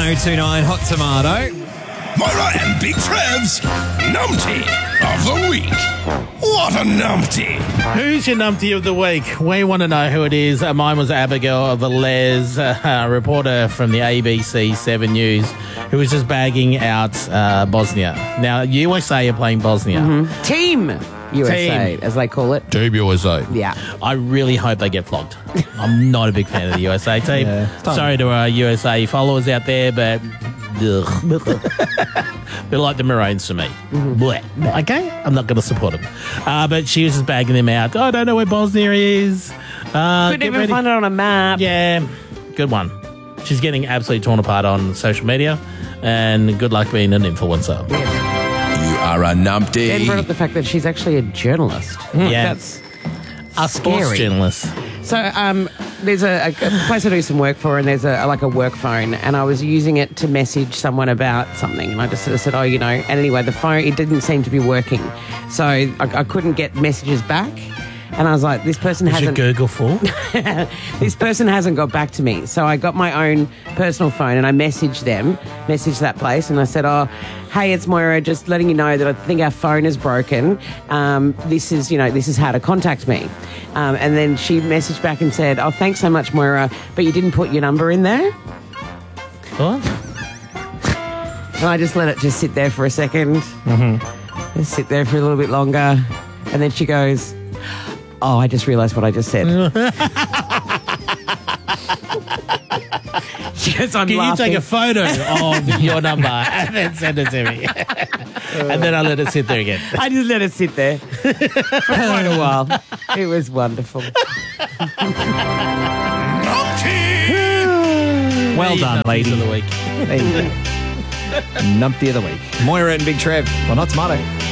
1029 Hot Tomato. Moira and Big Trev's Numpty of the Week. What a numpty. Who's your numpty of the week? We want to know who it is. Mine was Abigail Velez, a reporter from the ABC 7 News, who was just bagging out Bosnia. Now, USA are playing Bosnia. Team USA, Team. as they call it. Team USA. Yeah. I really hope they get flogged. I'm not a big fan of the USA team. Sorry to our USA followers out there, but... They're like the Maroons to me. Blech. Okay? I'm not going to support them. But she was just bagging them out. I don't know where Bosnia is. Couldn't even find it on a map. Yeah, good one. She's getting absolutely torn apart on social media, and good luck being an influencer. You are a numpty. And brought up the fact that she's actually a journalist. Yeah. That's A sports scary. journalist. So there's a place I do some work for, and there's a work phone, and I was using it to message someone about something, and I just sort of said, and anyway, the phone, it didn't seem to be working. So I couldn't get messages back, and I was like, this person What's your hasn't... Google for? This person hasn't got back to me. So I got my own personal phone and I messaged that place, and I said, hey, it's Moira, just letting you know that I think our phone is broken. This is how to contact me. And then she messaged back and said, thanks so much, Moira, but you didn't put your number in there. What? And I just let it just sit there for a second. Just sit there for a little bit longer. And then she goes, I just realised what I just said. She goes, I'm Can laughing. you take a photo of your number and then send it to me? And then I let it sit there again. I just let it sit there for quite a while. It was wonderful. Numpty. Well done, lady. Of the week. There you go. Numpty of the week. Moira and Big Trev. Well, not Tomato.